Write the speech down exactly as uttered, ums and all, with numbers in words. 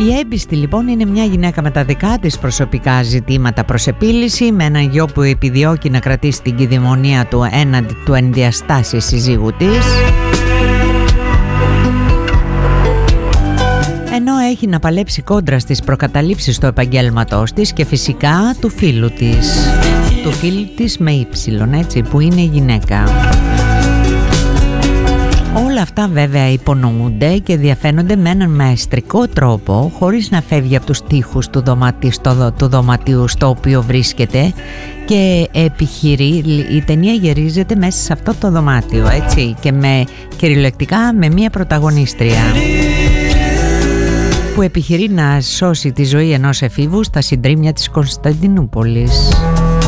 Η έμπιστη λοιπόν είναι μια γυναίκα με τα δικά της προσωπικά ζητήματα προς επίλυση, με έναν γιο που επιδιώκει να κρατήσει την κυδαιμονία του έναντι του ενδιαστάσης συζύγου της, ενώ έχει να παλέψει κόντρα στις προκαταλήψεις του επαγγέλματός της και φυσικά του φίλου της, του φίλου της με ύψιλον, έτσι, που είναι γυναίκα. Όλα αυτά βέβαια υπονοούνται και διαφαίνονται με έναν μαεστρικό τρόπο, χωρίς να φεύγει από τους τοίχους του δωματίου, στο, του δωματίου στο οποίο βρίσκεται και επιχειρεί. Η ταινία γυρίζεται μέσα σε αυτό το δωμάτιο, έτσι, και με, κυριολεκτικά με μία πρωταγωνίστρια που επιχειρεί να σώσει τη ζωή ενός εφήβου στα συντρίμμια της Κωνσταντινούπολης.